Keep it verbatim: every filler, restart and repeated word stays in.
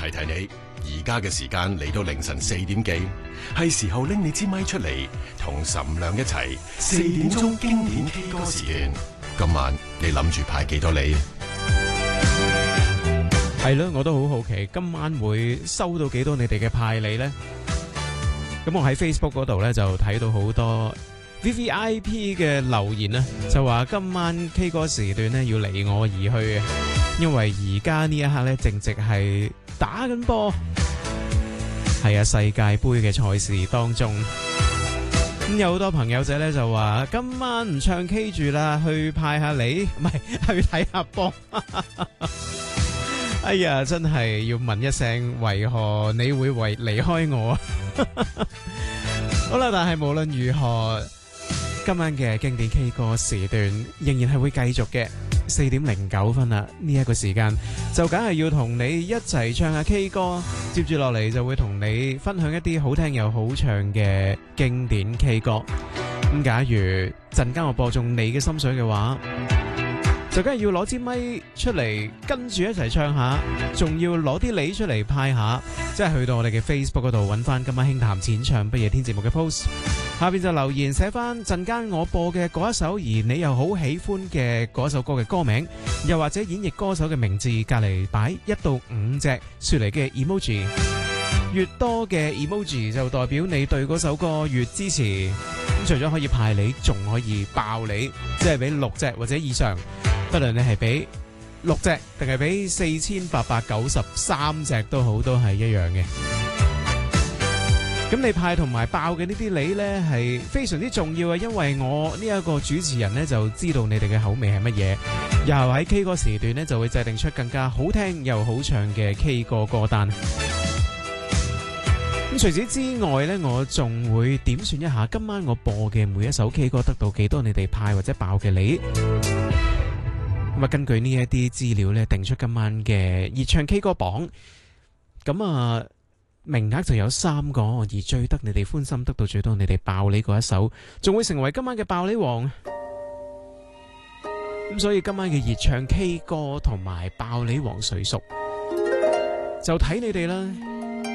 提提你，而家嘅時間嚟到凌晨四點幾，係時候拎你支咪出嚟，同岑亮一齊四點鐘經典 K 歌時段。今晚你諗住派幾多你？ 係咯，我都好好奇，今晚會收到幾多你哋嘅派禮呢？咁我喺 Facebook 嗰度呢，就睇到好多 V V I P 嘅留言啦，就話今晚 K 歌時段呢要離我而去嘅，因為而家呢一刻呢，正值係打緊波，係啊，世界盃嘅賽事當中。咁有好多朋友仔呢就話今晚唔唱 K 住啦，去派下你，唔係去睇下波。哎呀，真係要問一聲，為何你會為離開我啊？好啦，但係無論如何，今晚嘅經典 K 歌時段仍然係會繼續嘅。四點零九分啦，呢一個時間就梗係要同你一齊唱下 K 歌。接住落嚟就會同你分享一啲好聽又好唱嘅經典 K 歌。咁假如陣間我播中你嘅心水嘅話，就梗係要攞支咪出嚟跟住一齊唱下，仲要攞啲梨出嚟派下，即係去到我哋嘅 Facebook 嗰度揾翻今晚輕談淺唱不夜天節目嘅 post， 下邊就留言寫翻陣間我播嘅嗰一首而你又好喜歡嘅嗰首歌嘅歌名，又或者演繹歌手嘅名字，隔籬擺一到五隻雪梨嘅 emoji， 越多嘅 emoji 就代表你對嗰首歌越支持。咁除咗可以派你，仲可以爆你，即係俾六隻或者以上。不論你係俾六隻定係俾四千八百九十三隻都好，都係一樣嘅。咁你派同埋爆嘅呢啲梨呢係非常之重要嘅，因為我呢一個主持人呢就知道你哋嘅口味係乜嘢，又喺 K 歌時段呢就會制定出更加好聽又好唱嘅 K 歌歌單。咁除此之外呢，我仲會點算一下今晚我播嘅每一首 K 歌得到幾多你哋派或者爆嘅梨。咁啊，根據呢一啲資料咧，定出今晚嘅熱唱 K 歌榜。咁啊，名額就有三個，而最得你哋歡心，得到最多你哋爆梨嗰一首，仲會成為今晚嘅爆梨王。咁所以今晚嘅熱唱 K 歌同埋爆梨王誰屬，就睇你哋啦。